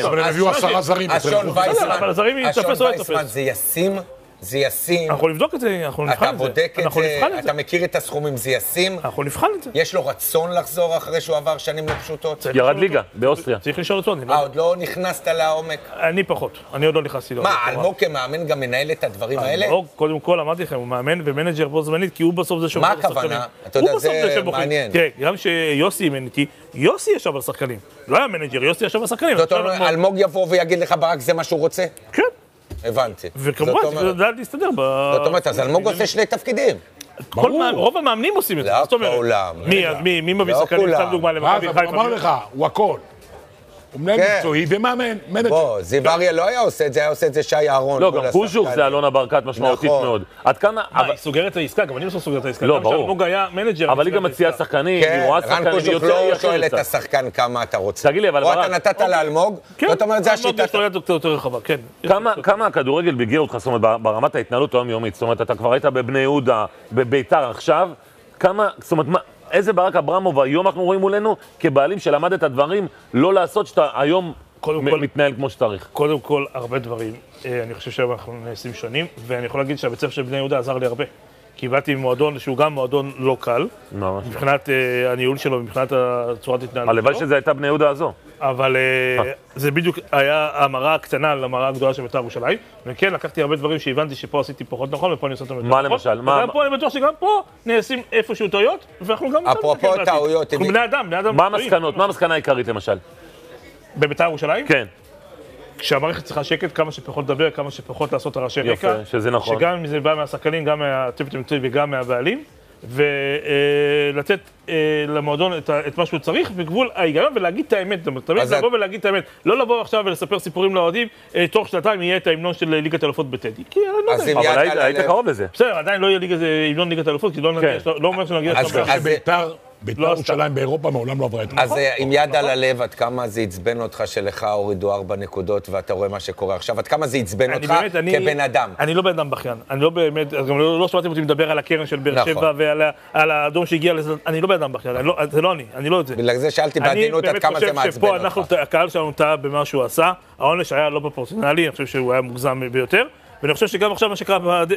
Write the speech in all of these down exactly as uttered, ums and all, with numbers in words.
אבל הם הביאו עשרה זרים. השון וייסמן, אבל הזרים יתפס או לא יתפס. זה ישים, זה ישים. אנחנו נבדוק את זה, אנחנו נבחן את זה. אתה בודק את זה, אתה מכיר את הסכומים, זה ישים. אנחנו נבחן את זה. יש לו רצון לחזור אחרי שהוא עבר שנים לא פשוטות? ירד ליגה, באוסטריה. צריך לשאול רצון. אה, עוד לא נכנסת לעומק? אני פחות, אני עוד לא נכנסתי לעומק. מה, אלמוג כמאמן גם מנהל את הדברים האלה? אלמוג, קודם כל, אמרתי לכם, הוא מאמן ומנג'ר בו זמנית, כי הוא בסוף זה שומר מה על השחקנים. הכוונה? אתה יודע, זה מעניין. תראה, גם שיוסי אימן איתי, יוסי ישב על שחקנים. לא היה מנג'ר, יוסי ישב על שחקנים. זאת אומרת, אלמוג יבוא ויגיד לך, ברק, זה מה שהוא רוצה? כן. הבנתי. וכמובן, זה לדעת להסתדר ב... זאת אומרת, אז אלמוג עושה שני תפקידים. רוב המאמנים עושים את זה. לא בעולם. מי מביא שחקנים? סתם דוגמה למכבי חיפה. הוא אמר לך, הוא הכל. הוא מנהל מקצועי ומאמן, מנג'ר. בוא, זיו אריה לא היה עושה את זה, היה עושה את זה שי אהרון. לא, גם קוז'וק זה אלונה ברקת משמעותית מאוד. עד כמה... היא סוגרת את העסקה, גם אני לא סוגרת את העסקה. לא, ברור. אלמוג היה מנג'ר. אבל היא גם מציעה שחקנים, היא רואה שחקנים, רן קוז'וק לא שואל את השחקן כמה אתה רוצה. תגיד לי, אבל או אתה נתת לאלמוג, זאת אומרת, זה השיטה. כמה הכדורגל בגיע אותך, זאת אומרת, ברמת ההתנהלות היומיומית, זאת אומרת, אתה כבר היית בבני יהודה, בביתר עכשיו, כמה, זאת אומרת, איזה ברק אברמוב היום אנחנו רואים מולנו כבעלים שלמד את הדברים, לא לעשות שאתה היום מתנהל כמו שצריך. קודם כל, הרבה דברים. אני חושב שאנחנו נעשים שונים, ואני יכול להגיד שהבית ספר של בני יהודה עזר לי הרבה. כי באתי ממועדון שהוא גם מועדון לא קל, מבחינת הניהול שלו, מבחינת צורת התנהלות שלו. הלוואי שזה הייתה בני יהודה הזו. אבל זה בדיוק היה המראה הקטנה למראה הגדולה של בית"ר ירושלים, וכן, לקחתי הרבה דברים שהבנתי שפה עשיתי פחות נכון, ופה אני עושה אותם יותר נכון. מה למשל? וגם פה אני בטוח שגם פה נעשים איפשהו טעויות, ואנחנו גם... אפרופו טעויות... אנחנו בני אדם, בני אדם... מה המסקנות? מה המסקנה העיקרית למשל? בבית"ר ירושלים? כן. כשהמערכת צריכה שקט, כמה שפחות לדבר, כמה שפחות לעשות הרעשי רקע. יפה, שזה נכון. שגם אם זה בא מהשחקנים, גם מהצוות המקצועי וגם מהבעלים, ולתת למועדון את מה שהוא צריך, בגבול ההיגיון, ולהגיד את האמת. תמיד לבוא ולהגיד את האמת. לא לבוא עכשיו ולספר סיפורים לאוהדים, תוך שנתיים יהיה את ההמנון של ליגת האלופות בטדי. כי אני לא יודע. אבל היית קרוב לזה. בסדר, עדיין לא יהיה המנון ליגת האלופות, כי לא אומר שנגיע עכשיו. בית"ר ירושלים באירופה מעולם לא עברה את זה. אז עם יד על הלב, עד כמה זה עצבן אותך שלך הורידו ארבע נקודות ואתה רואה מה שקורה עכשיו? עד כמה זה עצבן אותך כבן אדם? אני לא בן אדם בכיין. אני לא באמת, גם לא שמעתם אותי מדבר על הקרן של באר שבע ועל האדום שהגיע לזה. אני לא בן אדם בכיין, זה לא אני, אני לא את זה. בגלל זה שאלתי בעדינות עד כמה זה מעצבן אותך. אני באמת חושב שפה הקהל שלנו טעה במה שהוא עשה. העונש היה לא פרופורציונלי, אני חושב שהוא היה מוגזם ביותר. ואני חושב שגם עכשיו מה שקרה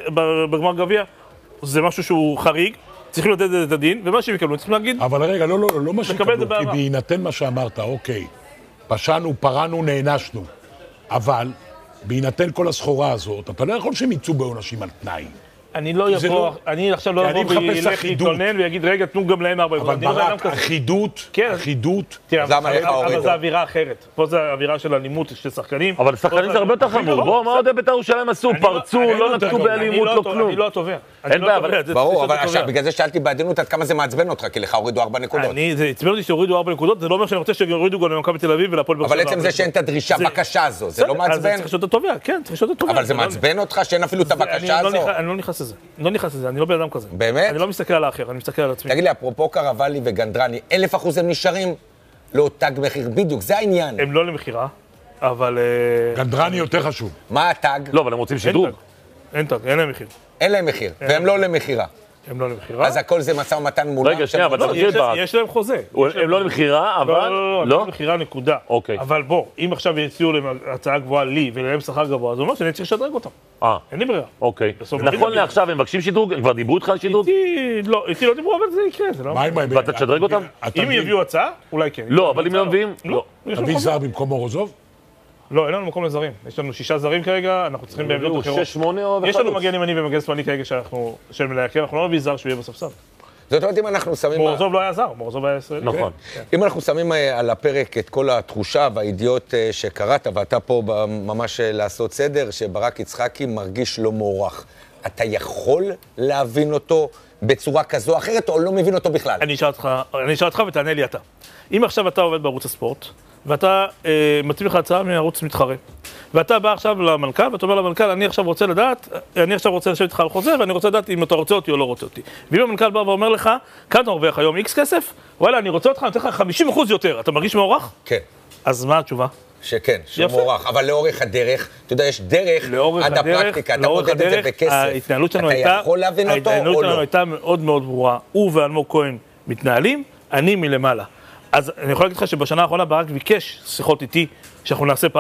בגמר גביע, זה משהו שהוא חריג. צריכים לתת את הדין, ומה שהם יקבלו, צריכים להגיד... אבל רגע, לא, לא, לא מה שיקבלו, כי בהינתן מה שאמרת, אוקיי, פשענו, פרענו, נענשנו, אבל בהינתן כל הסחורה הזאת, אתה לא יכול שהם יצאו בעונשים על תנאי. אני לא יבוא, אני עכשיו לא יבוא וילך להתלונן ויגיד, רגע, תנו גם להם ארבע. אבל ברק, אחידות, אחידות... אבל זו אווירה אחרת. פה זו אווירה של אלימות, של שחקנים. אבל שחקנים זה הרבה יותר חמור. בוא, מה עוד בית"ר ירושלים עשו? פרצו, לא נקטו באלימות, לא כלום. אני לא התובע. אין בעיה, אבל... ברור, אבל עכשיו, בגלל זה שאלתי בעדינות עד כמה זה מעצבן אותך, כי לך הורידו ארבע נקודות. זה עצבן אותי שהורידו ארבע נקודות, זה לא אומר שאני רוצה שיורידו גם למכבי תל אביב ולהפועל באר שבע. אבל עצם זה שאין את הדרישה, בקשה הזו, זה לא מעצבן? צריך לשאול את התובע, כן, צריך לשאול את התובע. אבל זה מעצבן אותך שאין אפילו את הבקשה הזו? אני לא נכנס לזה. לא נכנס לזה, אני לא בן אדם כזה. באמת? אני לא מסתכל על האחר, אני מסתכל על עצמי. תגיד לי, אפרופו קרוולי וגנדרני, אלף אחוז הם נשארים לא תג מחיר, בדיוק, זה העניין. הם לא למחירה, אבל... גנדרני יותר חשוב. מה התג? לא, אבל הם רוצים שדרוג. אין תג, אין להם מחיר. אין להם מחיר, והם לא למחירה. הם לא למחירה. אז הכל זה משא ומתן מולם. רגע, שנייה, אבל תרגיל ברק. יש להם חוזה. הם לא למחירה, אבל... לא, לא, לא, לא למחירה נקודה. אוקיי. אבל בוא, אם עכשיו יציעו להם הצעה גבוהה לי ולהם שכר גבוה, זה אומר שאני צריך לשדרג אותם. אה. אין לי ברירה. אוקיי. נכון לעכשיו הם מבקשים שדרוג? הם כבר דיברו איתך על שדרוג? איתי לא דיברו, אבל זה יקרה, זה לא... ואתה תשדרג אותם? אם יביאו הצעה, אולי כן. לא, אבל אם לא מביאים? לא. תביא זר במקום מורוזוב? לא, אין לנו מקום לזרים. יש לנו שישה זרים כרגע, אנחנו צריכים בעמדות אחרות. שש, שמונה או... יש לנו מגן ימני ומגן שמאלי כרגע שאנחנו... של מלהקר, אנחנו לא נביא זר שהוא יהיה בספסל. זאת אומרת, אם אנחנו שמים... מורזוב לא היה זר, מורזוב היה ישראלי. נכון. אם אנחנו שמים על הפרק את כל התחושה והידיעות שקראת, ואתה פה ממש לעשות סדר, שברק יצחקי מרגיש לא מוערך. אתה יכול להבין אותו בצורה כזו או אחרת, או לא מבין אותו בכלל? אני אשאל אותך, אני אשאל אותך ותענה לי אתה. אם עכשיו אתה עובד בערוץ הספורט, ואתה אה, מתאים לך הצעה מערוץ מתחרה, ואתה בא עכשיו למנכ"ל, ואתה אומר למנכ"ל, אני עכשיו רוצה לדעת, אני עכשיו רוצה לשבת איתך על חוזה, ואני רוצה לדעת אם אתה רוצה אותי או לא רוצה אותי. ואם המנכ"ל בא ואומר לך, כאן אתה מרוויח היום איקס כסף, וואלה, אני רוצה אותך, אני נותן לך חמישים אחוז יותר, אתה מרגיש מוערך? כן. אז מה התשובה? שכן, שהוא מוערך, אבל לאורך הדרך, אתה יודע, יש דרך עד הפרקטיקה, אתה מודד את זה בכסף. ההתנהלות שלנו אתה יכול להבין אותו או לא? ההתנהלות שלנו הייתה מאוד מאוד ברורה. הוא ואלמוג כהן מתנהלים, אני מלמעלה. אז אני יכול להגיד לך שבשנה האחרונה ברק ביקש שיחות איתי, שאנחנו נעשה פעם